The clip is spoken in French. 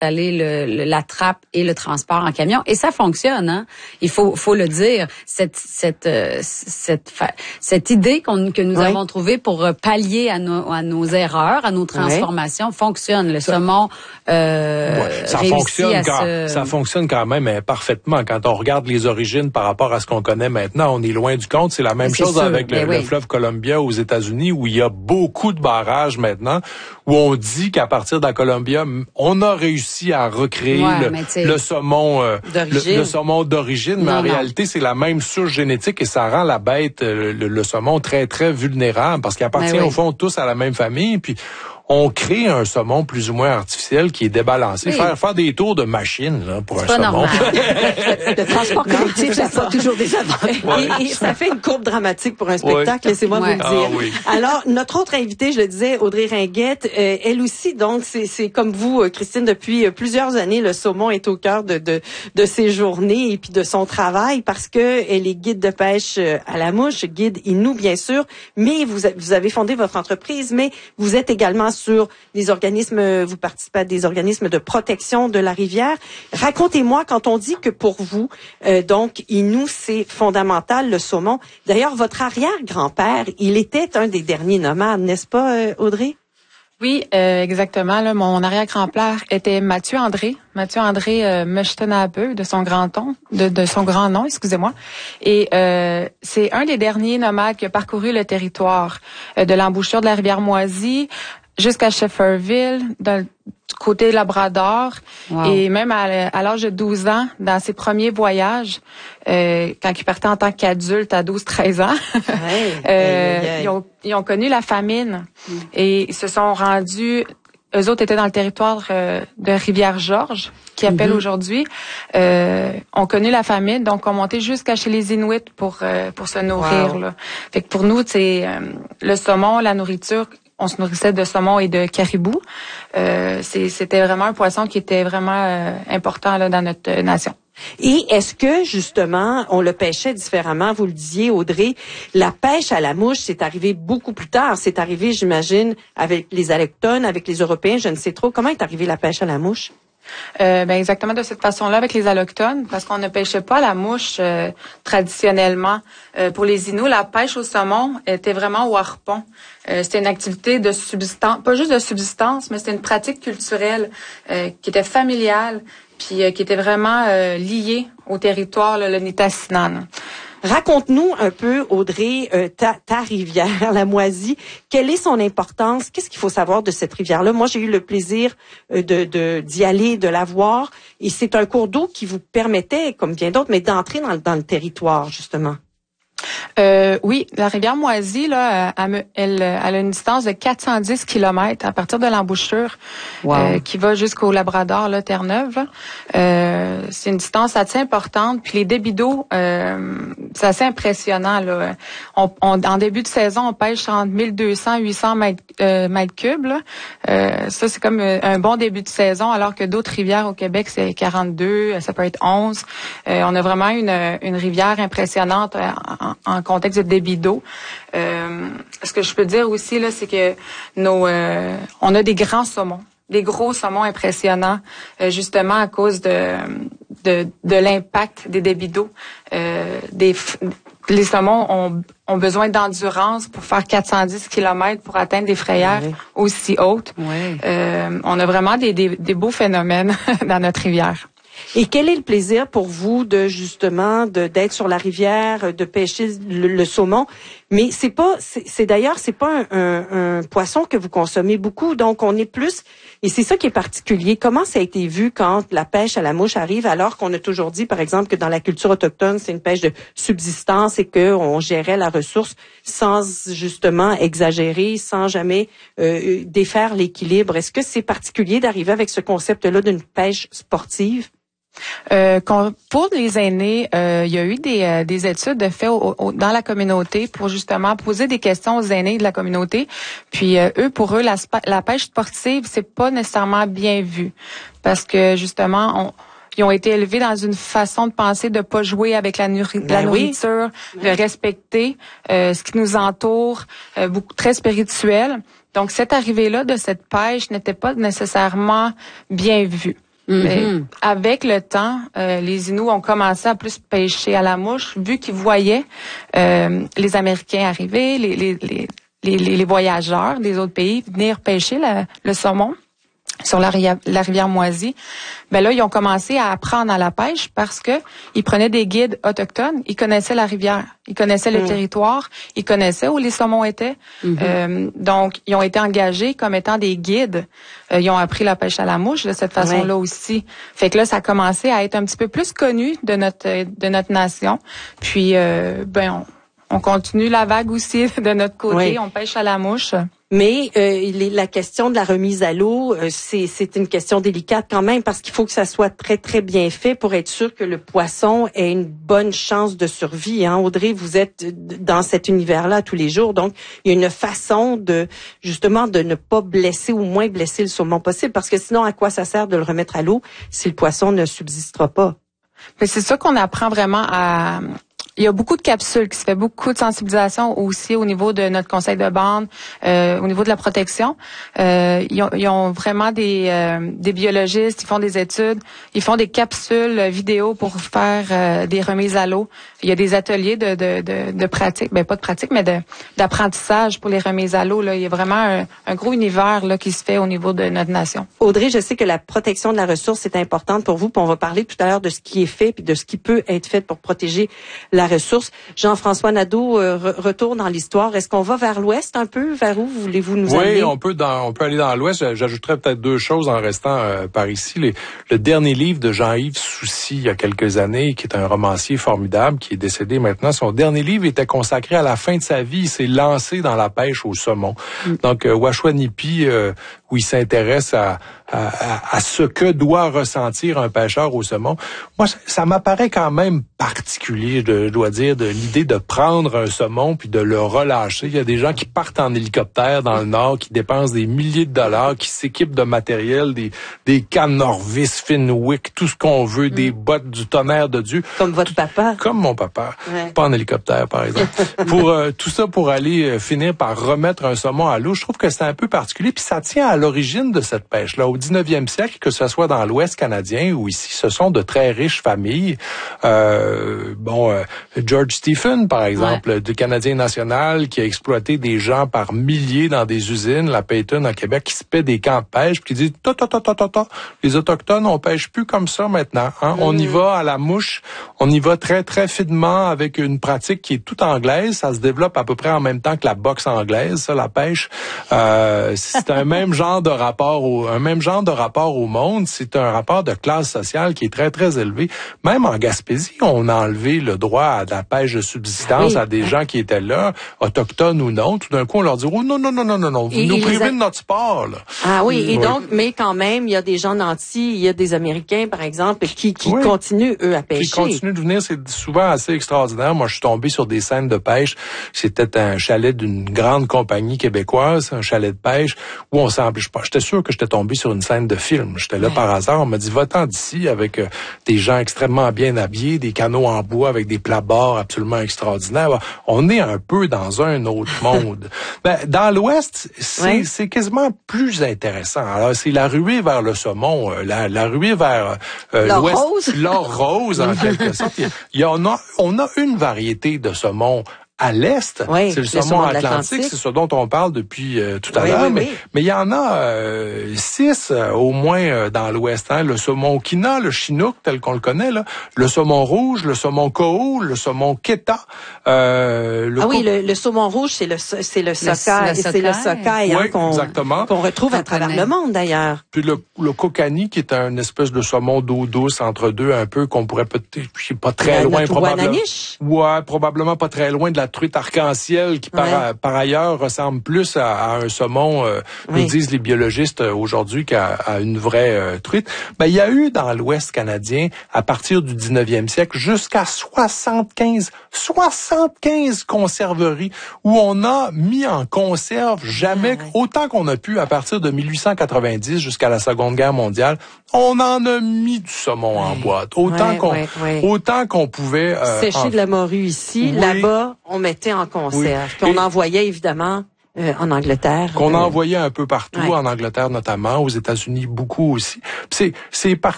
installer la trappe et le transport en camion. Et ça fonctionne, hein. Il faut le dire. Cette idée que nous avons trouvée pour pallier à nos erreurs, à nos transformations, fonctionne. Le saumon ça fonctionne quand même parfaitement. Quand on regarde les origines par rapport à ce qu'on connaît maintenant, on est loin du compte. C'est la même chose avec le fleuve Columbia aux États-Unis, où il y a beaucoup de barrages maintenant, où on dit qu'à partir de la Columbia, on a réussi à recréer le saumon d'origine, mais en réalité, c'est la même souche génétique et ça rend la bête, le saumon, très, très vulnérable parce qu'il appartient au fond tous à la même famille. Puis on crée un saumon plus ou moins artificiel qui est débalancé. Faire des tours de machine là, pour un saumon. Le transport collectif, c'est pas toujours des avantages. Et ça fait une courbe dramatique pour un spectacle, laissez-moi vous le dire. Alors, notre autre invitée, je le disais, Audrey Ringuette, elle aussi, donc, c'est comme vous, Christine, depuis plusieurs années, le saumon est au cœur de ses journées et puis de son travail parce que elle est guide de pêche à la mouche, guide Inou, bien sûr, mais vous avez fondé votre entreprise, mais vous êtes également sur des organismes, vous participez à des organismes de protection de la rivière. Racontez-moi, quand on dit que pour vous, donc, Inou, c'est fondamental, le saumon. D'ailleurs, votre arrière-grand-père, il était un des derniers nomades, n'est-ce pas, Audrey? Oui, exactement. Là, mon arrière-grand-père était Mathieu André Mechtenabeu, de son grand nom, excusez-moi. Et c'est un des derniers nomades qui a parcouru le territoire de l'embouchure de la rivière Moisy jusqu'à Shefferville, du côté Labrador. Wow. Et même à l'âge de 12 ans, dans ses premiers voyages, quand il partait en tant qu'adulte à 12-13 ans, ils ont connu la famine et ils se sont rendus. Eux autres étaient dans le territoire de Rivière-Georges, qui appelle aujourd'hui. Ont connu la famine, donc ont monté jusqu'à chez les Inuits pour se nourrir. Là. Fait que pour nous, c'est le saumon, la nourriture. On se nourrissait de saumon et de caribou. C'était vraiment un poisson qui était vraiment important là, dans notre nation. Et est-ce que, justement, on le pêchait différemment? Vous le disiez, Audrey, la pêche à la mouche, c'est arrivé beaucoup plus tard. C'est arrivé, j'imagine, avec les Allochtones, avec les Européens, je ne sais trop. Comment est arrivée la pêche à la mouche? Exactement de cette façon-là avec les Allochtones, parce qu'on ne pêchait pas la mouche traditionnellement. Pour les Inuits, la pêche au saumon était vraiment au harpon. C'était une activité de subsistance, pas juste de subsistance, mais c'était une pratique culturelle qui était familiale, puis qui était vraiment liée au territoire, le Nitassinan. Raconte-nous un peu, Audrey, ta rivière, la Moisy. Quelle est son importance? Qu'est-ce qu'il faut savoir de cette rivière-là? Moi, j'ai eu le plaisir d'y aller, de la voir. Et c'est un cours d'eau qui vous permettait, comme bien d'autres, mais d'entrer dans le territoire, justement. Oui, la rivière Moisy, là, elle a une distance de 410 km à partir de l'embouchure qui va jusqu'au Labrador, là, Terre-Neuve. C'est une distance assez importante. Puis les débits d'eau, c'est assez impressionnant. Là. En début de saison, on pêche entre 1200 et 800 mètres cubes. Là. Ça, c'est comme un bon début de saison, alors que d'autres rivières au Québec, c'est 42, ça peut être 11. On a vraiment une rivière impressionnante en contexte de débit d'eau. Ce que je peux dire aussi, là, c'est que on a des grands saumons, des gros saumons impressionnants, justement à cause de l'impact des débits d'eau. Les saumons ont besoin d'endurance pour faire 410 km pour atteindre des frayères aussi hautes. On a vraiment des beaux phénomènes dans notre rivière. Et quel est le plaisir pour vous d'être sur la rivière, de pêcher le saumon? Mais c'est d'ailleurs pas un poisson que vous consommez beaucoup, donc on est plus, et c'est ça qui est particulier. Comment ça a été vu quand la pêche à la mouche arrive, alors qu'on a toujours dit, par exemple, que dans la culture autochtone, c'est une pêche de subsistance et qu'on gérait la ressource sans justement exagérer, sans jamais défaire l'équilibre. Est-ce que c'est particulier d'arriver avec ce concept-là d'une pêche sportive? Pour les aînés, il y a eu des études faites dans la communauté pour justement poser des questions aux aînés de la communauté. Puis pour eux, la pêche sportive, c'est pas nécessairement bien vu parce que justement, ils ont été élevés dans une façon de penser de pas jouer avec la nourriture, de respecter ce qui nous entoure, beaucoup très spirituel. Donc cette arrivée-là de cette pêche n'était pas nécessairement bien vue. Mais avec le temps, les Inuits ont commencé à plus pêcher à la mouche, vu qu'ils voyaient les Américains arriver, les voyageurs des autres pays venir pêcher le saumon sur la rivière Moisy. Ben là, ils ont commencé à apprendre à la pêche parce que ils prenaient des guides autochtones. Ils connaissaient la rivière, ils connaissaient le territoire, ils connaissaient où les saumons étaient. Donc, ils ont été engagés comme étant des guides. Ils ont appris la pêche à la mouche de cette façon-là aussi. Fait que là, ça a commencé à être un petit peu plus connu de notre nation. Puis, on continue la vague aussi de notre côté. On pêche à la mouche. Mais la question de la remise à l'eau, c'est une question délicate quand même parce qu'il faut que ça soit très, très bien fait pour être sûr que le poisson ait une bonne chance de survie. Hein? Audrey, vous êtes dans cet univers-là tous les jours, donc il y a une façon de ne pas blesser ou moins blesser le saumon possible parce que sinon, à quoi ça sert de le remettre à l'eau si le poisson ne subsistera pas? Mais c'est ça qu'on apprend vraiment à... Il y a beaucoup de capsules qui se fait, beaucoup de sensibilisation aussi au niveau de notre conseil de bande, au niveau de la protection. Ils ont vraiment des biologistes, ils font des études, ils font des capsules vidéo pour faire des remises à l'eau. Il y a des ateliers de pratique, pas de pratique, mais d'apprentissage pour les remises à l'eau. Là, il y a vraiment un gros univers là qui se fait au niveau de notre nation. Audrey, je sais que la protection de la ressource est importante pour vous. Puis on va parler tout à l'heure de ce qui est fait puis de ce qui peut être fait pour protéger la ressource. Jean-François Nadeau, retour dans l'histoire. Est-ce qu'on va vers l'ouest un peu? Vers où voulez-vous nous amener? Oui, on peut aller dans l'ouest. J'ajouterais peut-être deux choses en restant par ici. Le dernier livre de Jean-Yves Soucy, il y a quelques années, qui est un romancier formidable, qui est décédé maintenant. Son dernier livre était consacré à la fin de sa vie. Il s'est lancé dans la pêche au saumon. Donc, Washwanipi, où il s'intéresse à ce que doit ressentir un pêcheur au saumon. Moi, ça m'apparaît quand même particulier, je dois dire, de l'idée de prendre un saumon puis de le relâcher. Il y a des gens qui partent en hélicoptère dans le Nord, qui dépensent des milliers de dollars, qui s'équipent de matériel, des cannes Norvis, Fenwick, tout ce qu'on veut, des bottes du tonnerre de Dieu. Comme votre papa. Comme mon papa. Ouais. Pas en hélicoptère, par exemple. Tout ça pour aller finir par remettre un saumon à l'eau. Je trouve que c'est un peu particulier. Puis ça tient à l'origine de cette pêche-là. Au 19e siècle, que ce soit dans l'Ouest canadien ou ici, ce sont de très riches familles. George Stephen, par exemple, du Canadien national, qui a exploité des gens par milliers dans des usines, la Peyton à Québec, qui se paie des camps de pêche, puis qui dit les Autochtones, on pêche plus comme ça maintenant. Hein? On y va à la mouche, on y va très, très finement avec une pratique qui est toute anglaise. Ça se développe à peu près en même temps que la boxe anglaise, ça, la pêche. C'est un même genre de rapport au monde. C'est un rapport de classe sociale qui est très, très élevé. Même en Gaspésie, on a enlevé le droit à de la pêche de subsistance à des gens qui étaient là, autochtones ou non. Tout d'un coup, on leur dit « Oh non, vous nous privez de notre sport. » là. Ah oui, et donc, mais quand même, il y a des gens nantis, il y a des Américains, par exemple, qui continuent, eux, à pêcher. Qui continuent de venir, c'est souvent assez extraordinaire. Moi, je suis tombé sur des scènes de pêche. C'était un chalet d'une grande compagnie québécoise, un chalet de pêche, où on s'empêche pas. J'étais sûr que j'étais tombé sur une scène de film. J'étais là par hasard. On m'a dit, va-t'en d'ici avec des gens extrêmement bien habillés, des canots en bois avec des plats-bords absolument extraordinaires. On est un peu dans un autre monde. Dans l'Ouest, c'est quasiment plus intéressant. Alors, c'est la ruée vers le saumon, la ruée vers l'Ouest. L'or rose, en quelque sorte. On a une variété de saumon à l'est, c'est le saumon atlantique, c'est ce dont on parle depuis tout à l'heure, mais il y en a 6 au moins dans l'ouest. Hein? Le saumon Kina, le Chinook tel qu'on le connaît, là, le saumon rouge, le saumon Koho, le saumon Keta. Le saumon rouge, c'est le sockeye, c'est le sockeye qu'on retrouve à travers le monde d'ailleurs. Puis le Kokanee, qui est une espèce de saumon d'eau douce entre deux, un peu qu'on pourrait peut-être, pas très loin probablement. Probablement pas très loin de la truite arc-en-ciel qui par ailleurs ressemble plus à un saumon, nous disent les biologistes aujourd'hui, qu'à une vraie truite. Il y a eu dans l'Ouest canadien, à partir du 19e siècle, jusqu'à 75 conserveries où on a mis en conserve autant qu'on a pu à partir de 1890 jusqu'à la Seconde Guerre mondiale. On en a mis du saumon en boîte. Autant qu'on pouvait... sécher de la morue ici, là-bas, on mettait en conserve. Puis on envoyait évidemment en Angleterre. Qu'on envoyait un peu partout, en Angleterre notamment, aux États-Unis beaucoup aussi. C'est